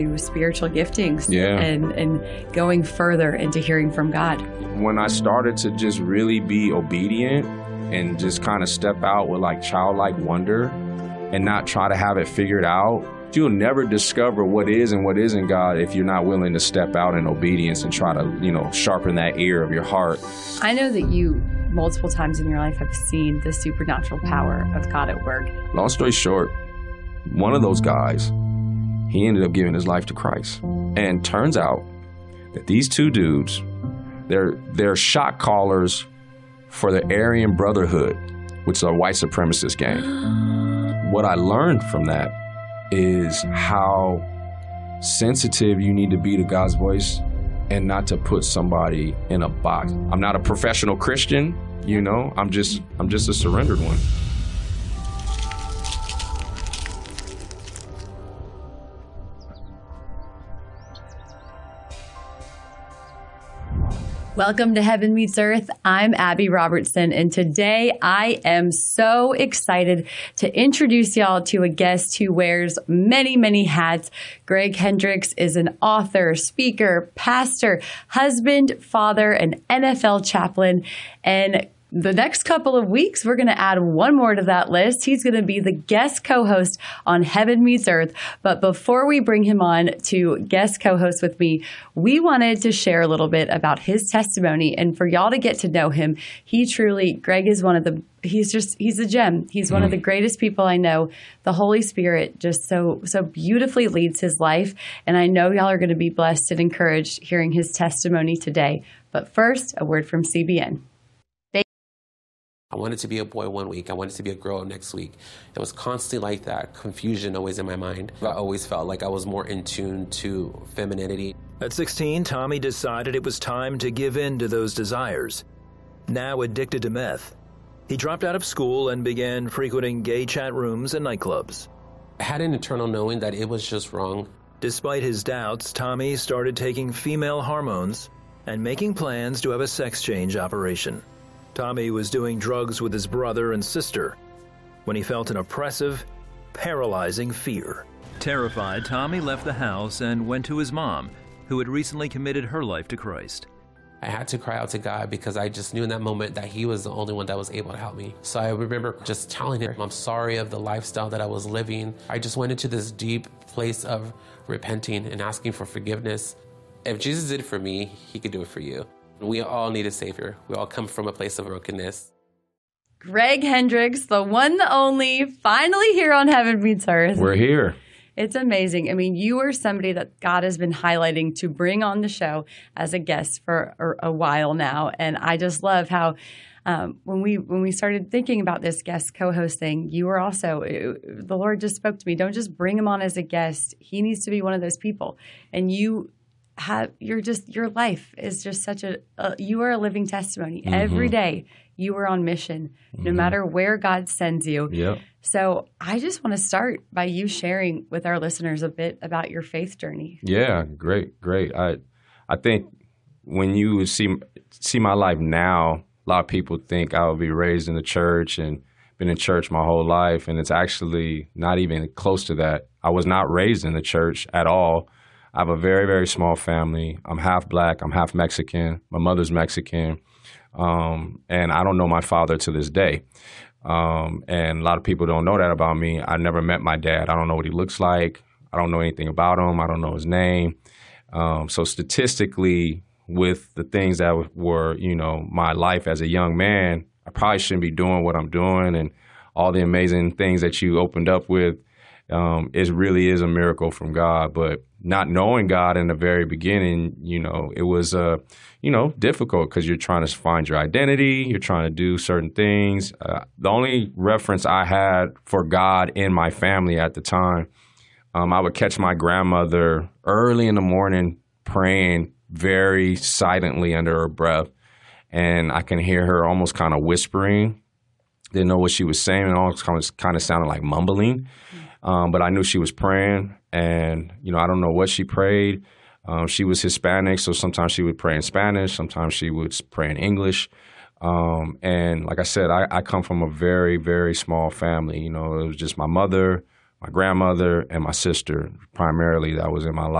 spiritual giftings Yeah. and going further into hearing from God. When I started to just really be obedient and just kind of step out with like childlike wonder and not try to have it figured out, you'll never discover what is and what isn't God if you're not willing to step out in obedience and try to, sharpen that ear of your heart. I know that you multiple times in your life have seen the supernatural power of God at work. Long story short, one of those guys, he ended up giving his life to Christ. And turns out that these two dudes, they're shot callers for the Aryan Brotherhood, which is a white supremacist gang. What I learned from that is how sensitive you need to be to God's voice and not to put somebody in a box. I'm not a professional Christian, I'm just a surrendered one. Welcome to Heaven Meets Earth. I'm Abby Robertson, and today I am so excited to introduce y'all to a guest who wears many, many hats. Greg Hendricks is an author, speaker, pastor, husband, father, and NFL chaplain, and the next couple of weeks, we're going to add one more to that list. He's going to be the guest co-host on Heaven Meets Earth. But before we bring him on to guest co-host with me, we wanted to share a little bit about his testimony. And for y'all to get to know him, Greg is he's a gem. He's one of the greatest people I know. The Holy Spirit just so beautifully leads his life. And I know y'all are going to be blessed and encouraged hearing his testimony today. But first, a word from CBN. I wanted to be a boy one week. I wanted to be a girl next week. It was constantly like that, confusion always in my mind. I always felt like I was more in tune to femininity. At 16, Tommy decided it was time to give in to those desires. Now addicted to meth, he dropped out of school and began frequenting gay chat rooms and nightclubs. I had an internal knowing that it was just wrong. Despite his doubts, Tommy started taking female hormones and making plans to have a sex change operation. Tommy was doing drugs with his brother and sister when he felt an oppressive, paralyzing fear. Terrified, Tommy left the house and went to his mom, who had recently committed her life to Christ. I had to cry out to God because I just knew in that moment that he was the only one that was able to help me. So I remember just telling him, I'm sorry of the lifestyle that I was living. I just went into this deep place of repenting and asking for forgiveness. If Jesus did it for me, he could do it for you. We all need a savior. We all come from a place of brokenness. Greg Hendricks, the one, the only, finally here on Heaven Meets Earth. We're here. It's amazing. I mean, you are somebody that God has been highlighting to bring on the show as a guest for a while now. And I just love how when we started thinking about this guest co-host thing, you were also, the Lord just spoke to me. Don't just bring him on as a guest. He needs to be one of those people. And your life is just such you are a living testimony. Mm-hmm. Every day you are on mission, no matter where God sends you. Yep. So I just want to start by you sharing with our listeners a bit about your faith journey. Yeah, great. I think when you see my life now, a lot of people think I would be raised in the church and been in church my whole life, and it's actually not even close to that. I was not raised in the church at all. I have a very, very small family. I'm half black. I'm half Mexican. My mother's Mexican. And I don't know my father to this day. And a lot of people don't know that about me. I never met my dad. I don't know what he looks like. I don't know anything about him. I don't know his name. So statistically, with the things that were, my life as a young man, I probably shouldn't be doing what I'm doing, and all the amazing things that you opened up with. It really is a miracle from God. But not knowing God in the very beginning, it was, difficult because you're trying to find your identity. You're trying to do certain things. The only reference I had for God in my family at the time, I would catch my grandmother early in the morning praying very silently under her breath. And I can hear her almost kind of whispering. Didn't know what she was saying. It almost kind of sounded like mumbling. But I knew she was praying, and, I don't know what she prayed. She was Hispanic, so sometimes she would pray in Spanish. Sometimes she would pray in English. And like I said, I come from a very, very small family. It was just my mother, my grandmother and my sister primarily that was in my life.